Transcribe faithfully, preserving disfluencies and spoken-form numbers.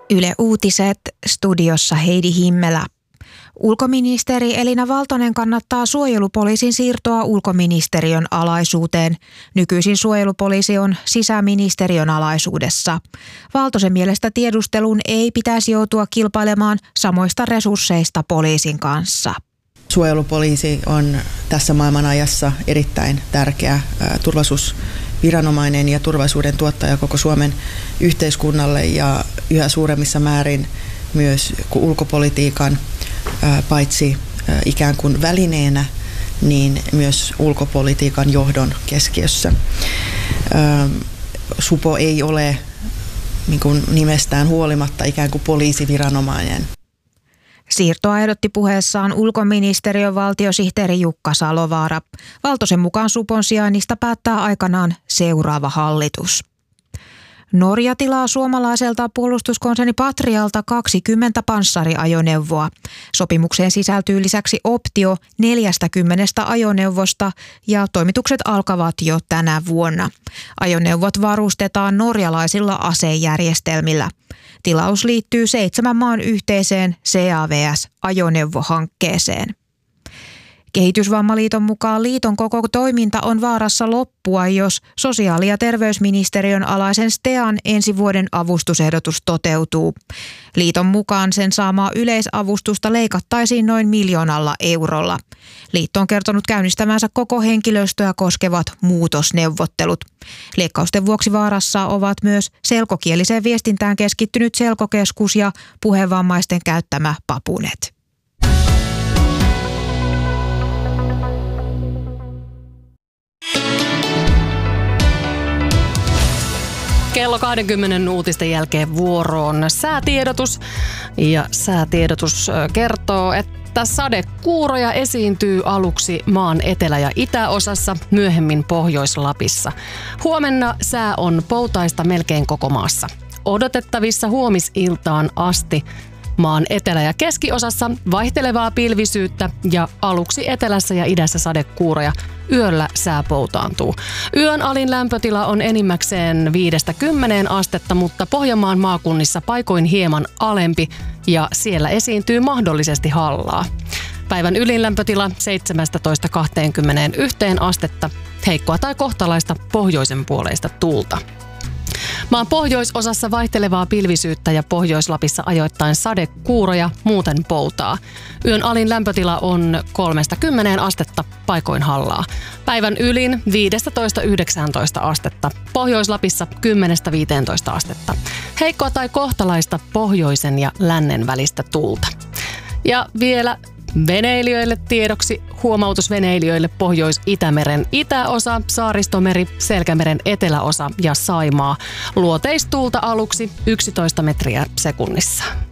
Yle Uutiset, studiossa Heidi Himmelä. Ulkoministeri Elina Valtonen kannattaa suojelupoliisin siirtoa ulkoministeriön alaisuuteen. Nykyisin suojelupoliisi on sisäministeriön alaisuudessa. Valtosen mielestä tiedusteluun ei pitäisi joutua kilpailemaan samoista resursseista poliisin kanssa. Suojelupoliisi on tässä maailmanajassa erittäin tärkeä turvallisuusviranomainen ja turvallisuuden tuottaja koko Suomen yhteiskunnalle ja yhä suuremmissa määrin myös ulkopolitiikan paitsi ikään kuin välineenä, niin myös ulkopolitiikan johdon keskiössä. Supo ei ole niin kuin nimestään huolimatta ikään kuin poliisiviranomainen. Siirtoa ehdotti puheessaan ulkoministeriön valtiosihteeri Jukka Salovaara. Valtosen mukaan Supon sijainnista päättää aikanaan seuraava hallitus. Norja tilaa suomalaiselta puolustuskonserni Patrialta kaksikymmentä panssariajoneuvoa. Sopimukseen sisältyy lisäksi optio neljästäkymmenestä ajoneuvosta ja toimitukset alkavat jo tänä vuonna. Ajoneuvot varustetaan norjalaisilla asejärjestelmillä. Tilaus liittyy seitsemän maan yhteiseen C A V S-ajoneuvohankkeeseen. Kehitysvammaliiton mukaan liiton koko toiminta on vaarassa loppua, jos sosiaali- ja terveysministeriön alaisen STEAn ensi vuoden avustusehdotus toteutuu. Liiton mukaan sen saamaa yleisavustusta leikattaisiin noin miljoonalla eurolla. Liitto on kertonut käynnistämänsä koko henkilöstöä koskevat muutosneuvottelut. Leikkausten vuoksi vaarassa ovat myös selkokieliseen viestintään keskittynyt Selkokeskus ja puhevammaisten käyttämä Papunet. Kello kaksikymmentä uutisten jälkeen vuoroon säätiedotus. Ja säätiedotus kertoo, että sadekuuroja esiintyy aluksi maan etelä- ja itäosassa, myöhemmin Pohjois-Lapissa. Huomenna sää on poutaista melkein koko maassa. Odotettavissa huomisiltaan asti maan etelä- ja keskiosassa vaihtelevaa pilvisyyttä ja aluksi etelässä ja idässä sadekuuroja. Yöllä sää poutaantuu. Yön alin lämpötila on enimmäkseen viidestä kymmeneen astetta, mutta Pohjanmaan maakunnissa paikoin hieman alempi ja siellä esiintyy mahdollisesti hallaa. Päivän ylin lämpötila seitsemästätoista kahteenkymmeneenyhteen astetta, heikkoa tai kohtalaista pohjoisen puoleista tuulta. Maan pohjoisosassa vaihtelevaa pilvisyyttä ja Pohjois-Lapissa ajoittain sadekuuroja, muuten poutaa. Yön alin lämpötila on kolmesta kymmeneen astetta, paikoin hallaa. Päivän ylin viidestätoista yhdeksääntoista astetta, Pohjois-Lapissa kymmenestä viiteentoista astetta. Heikkoa tai kohtalaista pohjoisen ja lännen välistä tuulta. Ja vielä veneilijöille tiedoksi, huomautus veneilijöille Pohjois-Itämeren itäosa, Saaristomeri, Selkämeren eteläosa ja Saimaa. Luoteistuulta aluksi yksitoista metriä sekunnissa.